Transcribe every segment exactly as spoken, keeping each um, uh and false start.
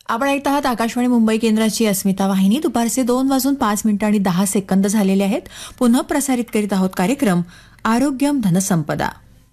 आपण ऐकत आहात आकाशवाणी मुंबई केंद्राची अस्मिता वाहिनी. दुपारचे दोन वाजून पाच मिनिटं आणि दहा सेकंद झालेले आहेत. पुन्हा प्रसारित करीत आहोत कार्यक्रम आरोग्यम धनसंपदा.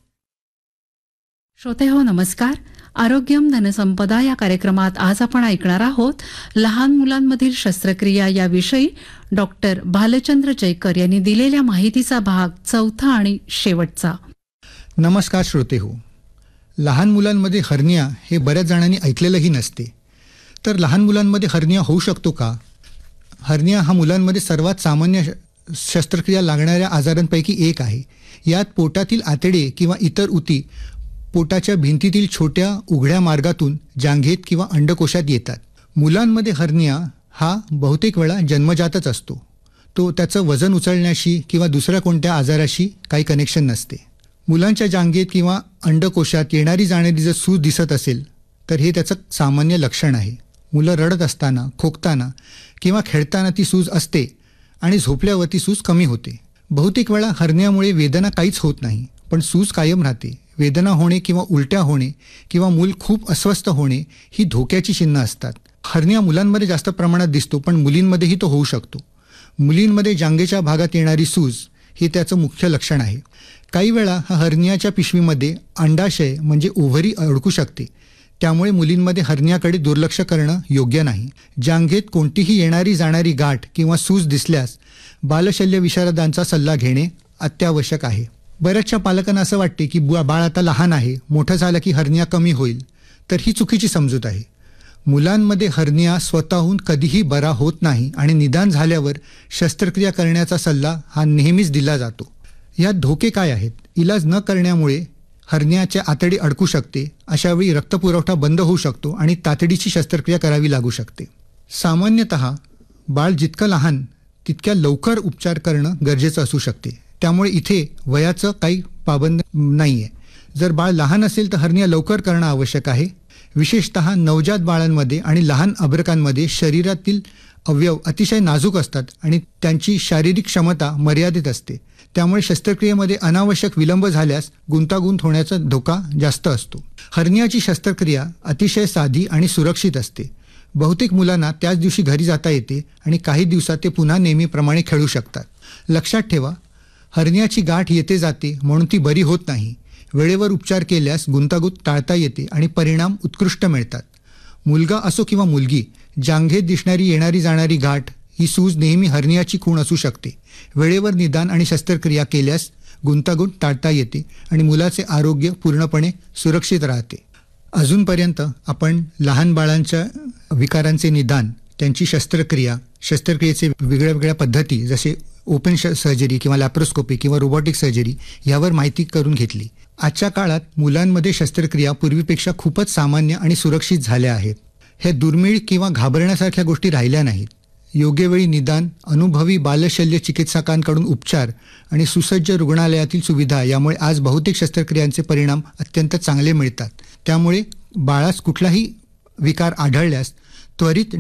श्रोते हो नमस्कार. आरोग्यम धनसंपदा या कार्यक्रमात आज आपण ऐकणार आहोत लहान मुलांमधील शस्त्रक्रिया याविषयी डॉक्टर भालचंद्र जयकर यांनी दिलेल्या माहितीचा भाग चौथा आणि शेवटचा. नमस्कार श्रोते हो. लहान मुलांमध्ये हर्निया हे बऱ्याच जणांनी ऐकलेलंही नसते. तर लहान मुलांमध्ये हर्निया होऊ शकतो का? हर्निया हा मुलांमध्ये सर्वात सामान्य शस्त्रक्रिया लागणाऱ्या आजारांपैकी एक आहे. यात पोटातील आतडे किंवा इतर उती पोटाच्या भिंतीतील छोट्या उघड्या मार्गातून जांघेत किंवा अंडकोशात येतात. मुलांमध्ये हर्निया हा बहुतेक वेळा जन्मजातच असतो. तो त्याचं वजन उचलण्याशी किंवा दुसऱ्या कोणत्या आजाराशी काही कनेक्शन नसते. मुलांच्या जांघेत किंवा अंडकोशात येणारी जाणारी जर सूज दिसत असेल तर हे त्याचं सामान्य लक्षण आहे. मुलं रडत असताना, खोकताना किंवा खेळताना ती सूज असते आणि झोपल्यावर ती सूज कमी होते. बहुतेक वेळा हर्नियामुळे वेदना काहीच होत नाही, पण सूज कायम राहते. वेदना होणे किंवा उलट्या होणे किंवा मूल खूप अस्वस्थ होणे ही धोक्याची चिन्ह असतात. हर्निया मुलांमध्ये जास्त प्रमाणात दिसतो, पण मुलींमध्येही तो होऊ शकतो. मुलींमध्ये जांघेच्या भागात येणारी सूज हे त्याचं मुख्य लक्षण आहे. काही वेळा हा हर्नियाच्या पिशवीमध्ये अंडाशय म्हणजे ओव्हरी अडकू शकते. त्यामुळे मुलींमध्ये हर्नियाकडे दुर्लक्ष करणं योग्य नाही. जांघेत कोणतीही येणारी जाणारी गाठ किंवा सूज दिसल्यास बालशल्य विशारदांचा सल्ला घेणे अत्यावश्यक आहे. बऱ्याचशा पालकांना असं वाटते की बाळ आता लहान आहे, मोठं झालं की हर्निया कमी होईल, तर ही चुकीची समजूत आहे. मुलांमध्ये हर्निया स्वतःहून कधीही बरा होत नाही आणि निदान झाल्यावर शस्त्रक्रिया करण्याचा सल्ला हा नेहमीच दिला जातो. यात धोके काय आहेत? इलाज न करण्यामुळे हर्नियाच्या आतडी अडकू शकते. अशावेळी रक्तपुरवठा बंद होऊ शकतो आणि तातडीची शस्त्रक्रिया करावी लागू शकते. सामान्यतः बाळ जितकं लहान तितक्या लवकर उपचार करणं गरजेचं असू शकते. त्यामुळे इथे वयाचं काही पाबंद नाही आहे. जर बाळ लहान असेल तर हर्निया लवकर करणं आवश्यक आहे. विशेषतः नवजात बाळांमध्ये आणि लहान अर्भकांमध्ये शरीरातील अवयव अतिशय नाजूक असतात आणि त्यांची शारीरिक क्षमता मर्यादित असते. त्यामुळे शस्त्रक्रियेमध्ये अनावश्यक विलंब झाल्यास गुंतागुंत होण्याचा धोका जास्त असतो. हर्नियाची शस्त्रक्रिया अतिशय साधी आणि सुरक्षित असते. बहुतेक मुलांना त्याच दिवशी घरी जाता येते आणि काही दिवसात ते पुन्हा नेहमीप्रमाणे खेळू शकतात. लक्षात ठेवा, हर्नियाची गाठ येते जाते म्हणून ती बरी होत नाही. वेळेवर उपचार केल्यास गुंतागुंत टाळता येते आणि परिणाम उत्कृष्ट मिळतात. मुलगा असो किंवा मुलगी, जांघेत दिसणारी येणारी जाणारी गाठ ही सूज नेहमी हर्नियाची खूण असू शकते. वेळेवर निदान आणि शस्त्रक्रिया केल्यास गुंतागुंत टाळता येते आणि मुलाचे आरोग्य पूर्णपणे सुरक्षित राहते. अजूनपर्यंत आपण लहान बाळांच्या विकारांचे निदान, त्यांची शस्त्रक्रिया, शस्त्रक्रियेचे वेगळ्या वेगळ्या पद्धती जसे ओपन श सर्जरी किंवा लॅप्रोस्कोपी किंवा रोबोटिक सर्जरी यावर माहिती करून घेतली. आजच्या काळात मुलांमध्ये शस्त्रक्रिया पूर्वीपेक्षा खूपच सामान्य आणि सुरक्षित झाल्या आहेत. हे दुर्मिळ किंवा घाबरण्यासारख्या गोष्टी राहिल्या नाहीत. योग्य वेळी निदान, अनुभवी बालशल्य चिकित्सकांकडून उपचार आणि सुसज्ज रुग्णालयातील सुविधा यामुळे आज बहुतेक शस्त्रक्रियांचे परिणाम अत्यंत चांगले मिळतात. त्यामुळे बाळास कुठलाही विकार आढळल्यास त्वरित